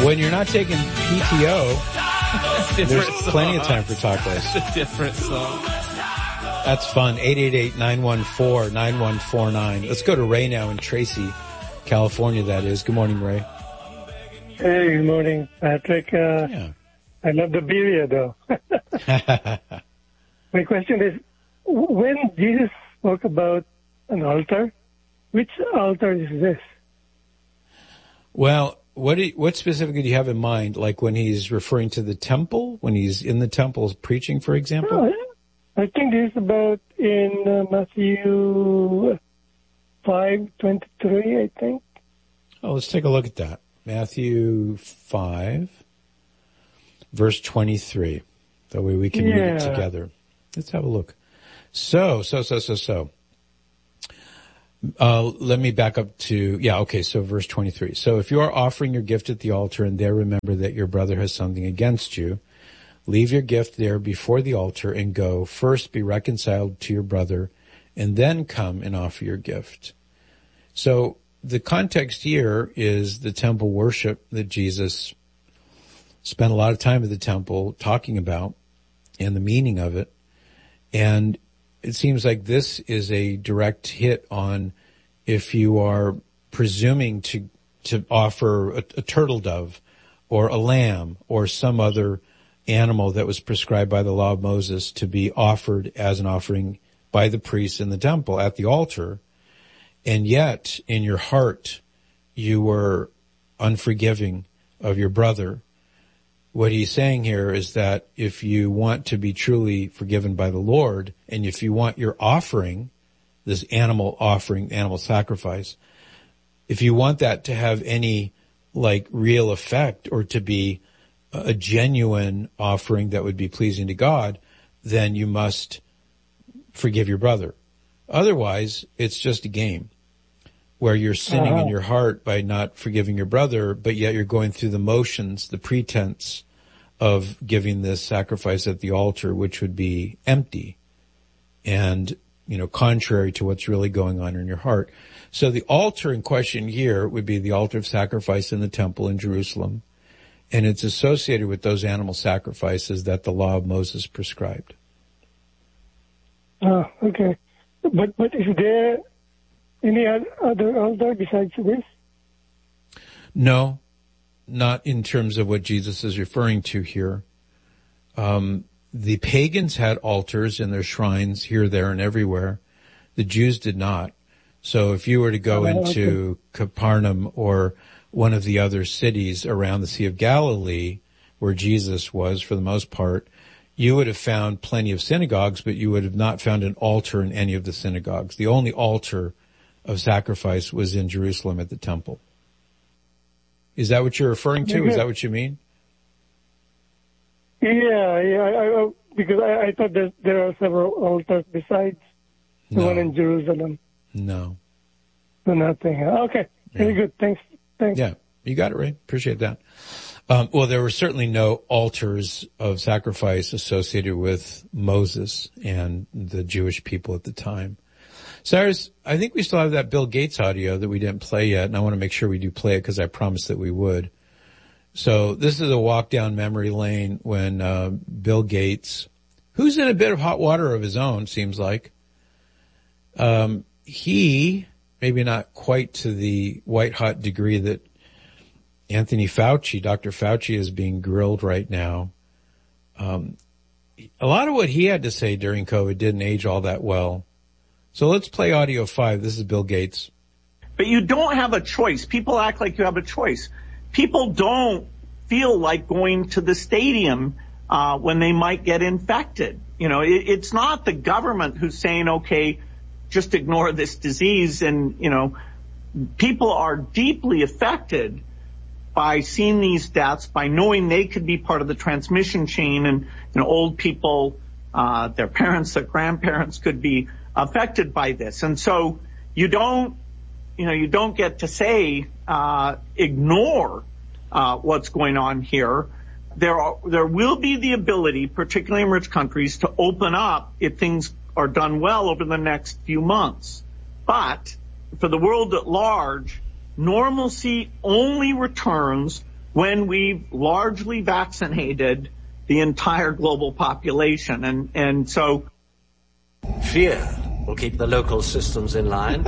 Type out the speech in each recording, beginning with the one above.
when you're not taking PTO, there's plenty of time for tacos. It's a different song. That's fun. 888-914-9149. Let's go to Ray now in Tracy, California, that is. Good morning, Ray. Hey, good morning, Patrick. I love the beer, though. My question is, when Jesus spoke about an altar, which altar is this? Well, what specifically do you have in mind? Like when he's referring to the temple, when he's in the temple preaching, for example? Oh, I think this is about in Matthew 5:23, I think. Oh, let's take a look at that. Matthew 5, verse 23. That way we can read it together. Let's have a look. So. Let me back up to, so verse 23. So if you are offering your gift at the altar and there remember that your brother has something against you, leave your gift there before the altar and go. First be reconciled to your brother and then come and offer your gift. So the context here is the temple worship that Jesus spent a lot of time at the temple talking about and the meaning of it. And it seems like this is a direct hit on if you are presuming to offer a turtle dove or a lamb or some other animal that was prescribed by the law of Moses to be offered as an offering by the priests in the temple at the altar, and yet in your heart you were unforgiving of your brother. What he's saying here is that if you want to be truly forgiven by the Lord, and if you want your offering, this animal offering, animal sacrifice, if you want that to have any real effect or to be a genuine offering that would be pleasing to God, then you must forgive your brother. Otherwise, it's just a game where you're sinning in your heart by not forgiving your brother, but yet you're going through the motions, the pretense of giving this sacrifice at the altar, which would be empty and, contrary to what's really going on in your heart. So the altar in question here would be the altar of sacrifice in the temple in Jerusalem, and it's associated with those animal sacrifices that the law of Moses prescribed. Okay. But is there any other altar besides this? No, not in terms of what Jesus is referring to here. The pagans had altars in their shrines here, there, and everywhere. The Jews did not. So if you were to go into Capernaum or one of the other cities around the Sea of Galilee, where Jesus was for the most part, you would have found plenty of synagogues, but you would have not found an altar in any of the synagogues. The only altar of sacrifice was in Jerusalem at the temple. Is that what you're referring to? Is that what you mean? Yeah. Because I thought that there are several altars besides the one in Jerusalem. No. So nothing. Okay. Very good. Thanks. Yeah, you got it, Ray. Appreciate that. Well, there were certainly no altars of sacrifice associated with Moses and the Jewish people at the time. Cyrus, I think we still have that Bill Gates audio that we didn't play yet, and I want to make sure we do play it because I promised that we would. So this is a walk down memory lane when Bill Gates, who's in a bit of hot water of his own, seems like, he, maybe not quite to the white-hot degree that Anthony Fauci, Dr. Fauci, is being grilled right now. A lot of what he had to say during COVID didn't age all that well. So let's play audio 5. This is Bill Gates. But you don't have a choice. People act like you have a choice. People don't feel like going to the stadium when they might get infected. It's not the government who's saying, okay, just ignore this disease. And, people are deeply affected by seeing these deaths, by knowing they could be part of the transmission chain, and old people, their parents, their grandparents could be affected by this. And so you don't get to say ignore what's going on here. There will be the ability, particularly in rich countries, to open up if things are done well over the next few months. But for the world at large, normalcy only returns when we've largely vaccinated the entire global population. And so fear will keep the local systems in line.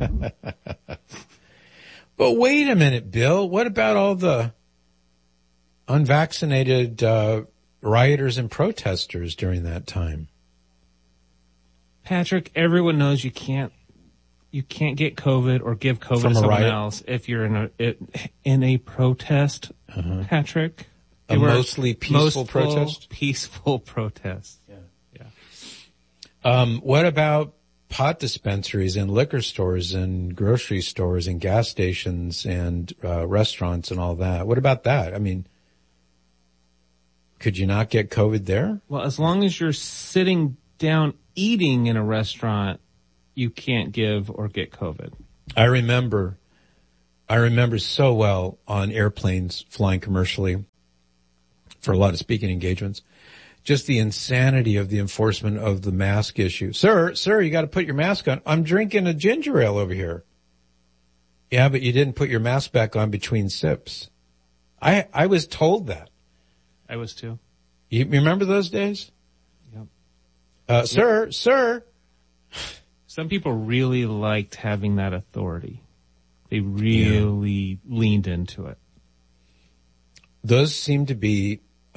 But wait a minute, Bill. What about all the unvaccinated rioters and protesters during that time? Patrick, everyone knows you can't get COVID or give COVID to someone else if you're in a protest, Patrick. A mostly peaceful protest? Peaceful protest. Yeah. What about pot dispensaries and liquor stores and grocery stores and gas stations and restaurants and all that? What about that? I mean, could you not get COVID there? Well, as long as you're sitting down eating in a restaurant, you can't give or get COVID. I remember so well on airplanes flying commercially for a lot of speaking engagements, just the insanity of the enforcement of the mask issue. Sir, you got to put your mask on. I'm drinking a ginger ale over here. Yeah, but you didn't put your mask back on between sips. I was told that. I was too. You remember those days? Yep. Sir. Some people really liked having that authority. They really leaned into it. Those seem to be,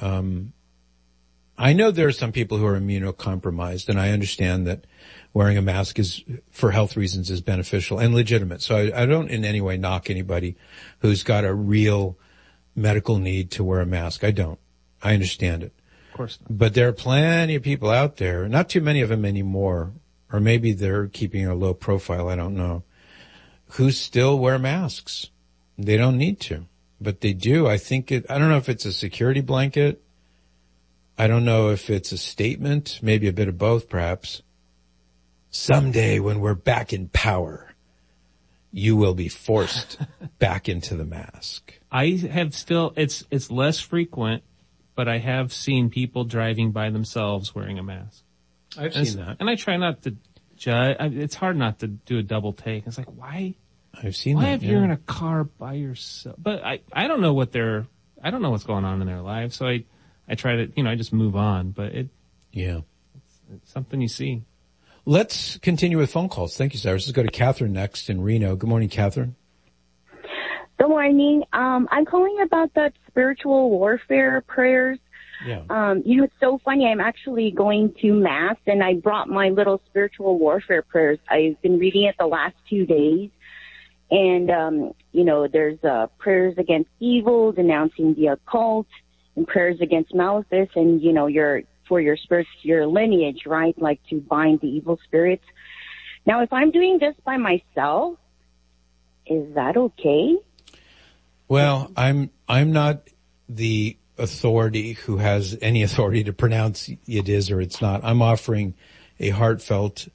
I know there are some people who are immunocompromised, and I understand that wearing a mask is, for health reasons, is beneficial and legitimate. So I don't in any way knock anybody who's got a real medical need to wear a mask. I don't. I understand it. Of course not. But there are plenty of people out there, not too many of them anymore, or maybe they're keeping a low profile, I don't know, who still wear masks. They don't need to, but they do. I don't know if it's a security blanket. I don't know if it's a statement, maybe a bit of both, perhaps. Someday when we're back in power, you will be forced back into the mask. I have still, it's less frequent, but I have seen people driving by themselves wearing a mask. I've seen that. And I try not to judge. It's hard not to do a double take. It's like, why? I've seen that. Why if you're in a car by yourself? But I don't know I don't know what's going on in their lives. So I try to, I just move on, but it's something you see. Let's continue with phone calls. Thank you, Cyrus. Let's go to Catherine next in Reno. Good morning, Catherine. Good morning. I'm calling about the spiritual warfare prayers. Yeah. It's so funny. I'm actually going to Mass, and I brought my little spiritual warfare prayers. I've been reading it the last 2 days. And, there's prayers against evil, denouncing the occult, and prayers against malefice, and, for your spirits, your lineage, right? Like to bind the evil spirits. Now, if I'm doing this by myself, is that okay? Well, I'm not the authority who has any authority to pronounce it is or it's not. I'm offering a heartfelt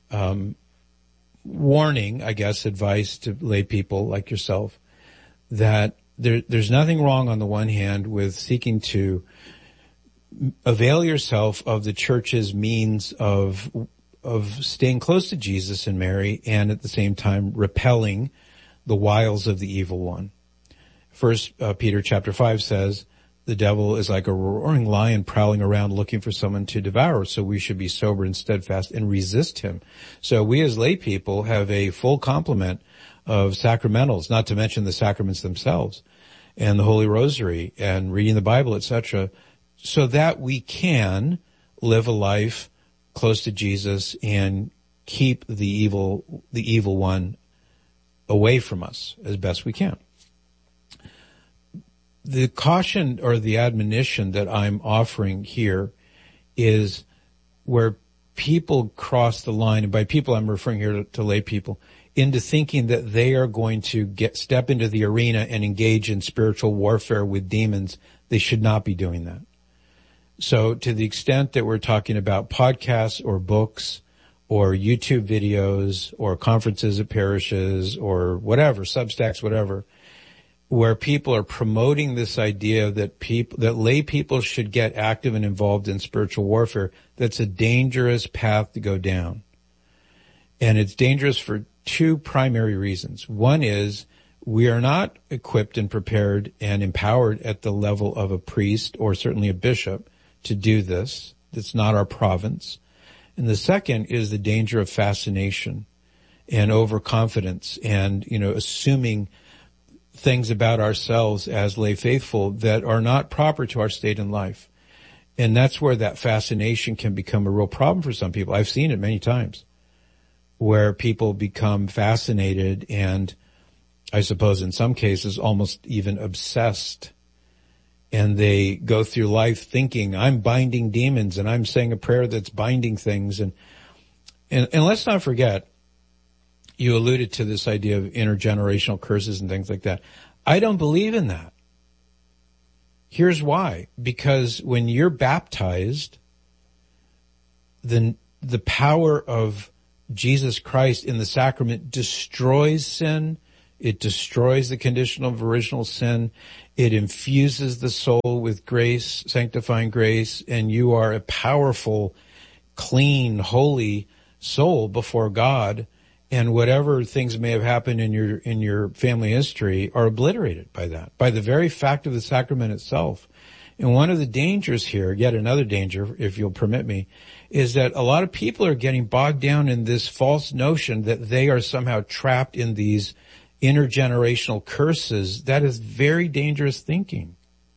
warning, I guess, advice to lay people like yourself, that there's nothing wrong on the one hand with seeking to avail yourself of the church's means of staying close to Jesus and Mary, and at the same time repelling the wiles of the evil one. First Peter chapter 5 says, the devil is like a roaring lion prowling around looking for someone to devour, so we should be sober and steadfast and resist him. So we as lay people have a full complement of sacramentals, not to mention the sacraments themselves, and the Holy Rosary, and reading the Bible, etc., so that we can live a life close to Jesus and keep the evil one away from us as best we can. The caution or the admonition that I'm offering here is where people cross the line, and by people I'm referring here to lay people, into thinking that they are going to step into the arena and engage in spiritual warfare with demons. They should not be doing that. So to the extent that we're talking about podcasts or books or YouTube videos or conferences at parishes or whatever, Substacks, whatever, where people are promoting this idea that lay people should get active and involved in spiritual warfare, that's a dangerous path to go down. And it's dangerous for two primary reasons. One is we are not equipped and prepared and empowered at the level of a priest or certainly a bishop to do this. It's not our province. And the second is the danger of fascination and overconfidence and, assuming things about ourselves as lay faithful that are not proper to our state in life. And that's where that fascination can become a real problem for some people. I've seen it many times where people become fascinated and I suppose in some cases almost even obsessed. And they go through life thinking, I'm binding demons and I'm saying a prayer that's binding things. And let's not forget, you alluded to this idea of intergenerational curses and things like that. I don't believe in that. Here's why. Because when you're baptized, the power of Jesus Christ in the sacrament destroys sin. It destroys the condition of original sin. It infuses the soul with grace, sanctifying grace, and you are a powerful, clean, holy soul before God. And whatever things may have happened in your family history are obliterated by that, by the very fact of the sacrament itself. And one of the dangers here, yet another danger, if you'll permit me, is that a lot of people are getting bogged down in this false notion that they are somehow trapped in these intergenerational curses. That is very dangerous thinking.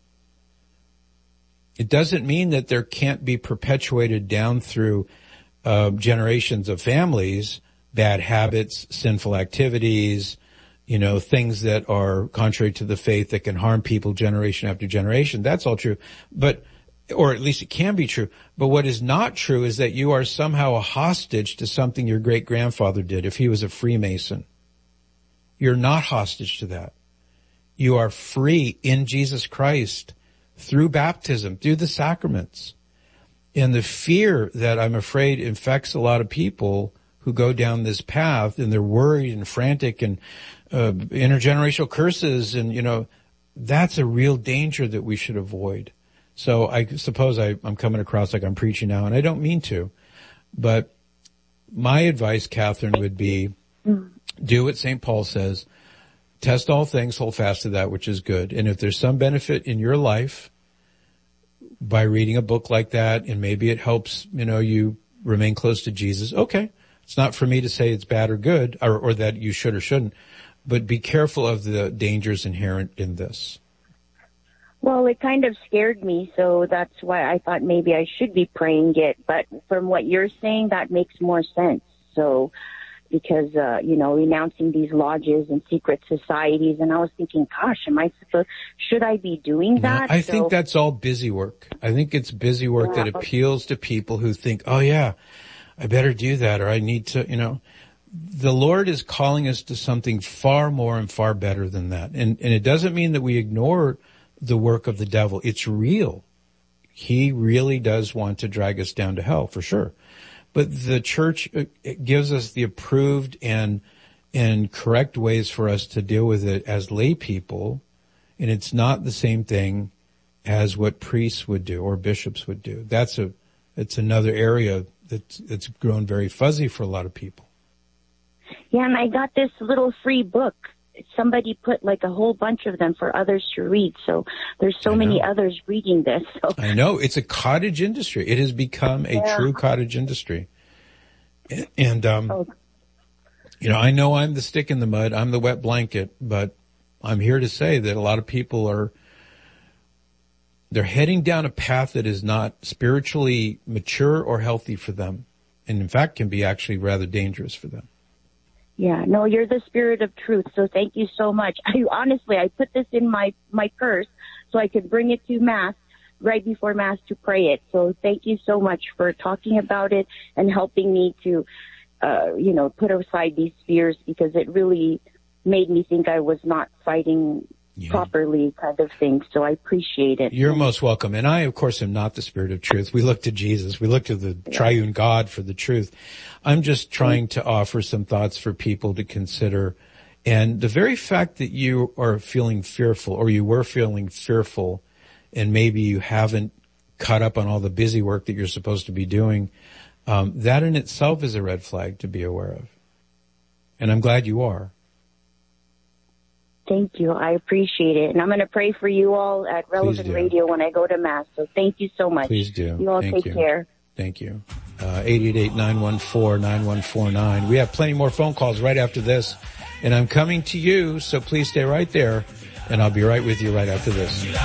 It doesn't mean that there can't be perpetuated down through generations of families, bad habits, sinful activities, things that are contrary to the faith that can harm people generation after generation. That's all true. Or at least it can be true. But what is not true is that you are somehow a hostage to something your great-grandfather did if he was a Freemason. You're not hostage to that. You are free in Jesus Christ through baptism, through the sacraments. And the fear that I'm afraid infects a lot of people who go down this path and they're worried and frantic and intergenerational curses and, that's a real danger that we should avoid. So I suppose I'm coming across like I'm preaching now, and I don't mean to. But my advice, Catherine, would be do what St. Paul says. Test all things, hold fast to that which is good. And if there's some benefit in your life by reading a book like that, and maybe it helps, you remain close to Jesus, okay. It's not for me to say it's bad or good, or that you should or shouldn't, but be careful of the dangers inherent in this. Well, it kind of scared me, so that's why I thought maybe I should be praying it. But from what you're saying, that makes more sense. So, because, renouncing these lodges and secret societies, and I was thinking, gosh, should I be doing that? I think that's all busy work. I think it's busy work that appeals to people who think, oh yeah, I better do that, or I need to, the Lord is calling us to something far more and far better than that. And it doesn't mean that we ignore the work of the devil. It's real. He really does want to drag us down to hell, for sure. But the church gives us the approved and correct ways for us to deal with it as lay people. And it's not the same thing as what priests would do or bishops would do. It's another area that's grown very fuzzy for a lot of people. Yeah, and I got this little free book. Somebody put like a whole bunch of them for others to read. So there's so many others reading this. So. I know. It's a cottage industry. It has become a true cottage industry. And, I know I'm the stick in the mud. I'm the wet blanket, but I'm here to say that a lot of people they're heading down a path that is not spiritually mature or healthy for them. And in fact can be actually rather dangerous for them. Yeah, no, you're the spirit of truth. So thank you so much. I put this in my purse so I could bring it to Mass right before Mass to pray it. So thank you so much for talking about it and helping me to, put aside these fears, because it really made me think I was not fighting properly, kind of thing. So I appreciate it. You're most welcome. And I, of course, am not the spirit of truth. We look to Jesus. We look to the triune God for the truth. I'm just trying to offer some thoughts for people to consider. And the very fact that you are feeling fearful, or you were feeling fearful, and maybe you haven't caught up on all the busy work that you're supposed to be doing, that in itself is a red flag to be aware of. And I'm glad you are. Thank you. I appreciate it. And I'm going to pray for you all at Relevant Radio when I go to Mass. So thank you so much. Please do. You all take care. Thank you. 888-914-9149. We have plenty more phone calls right after this. And I'm coming to you, so please stay right there. And I'll be right with you right after this.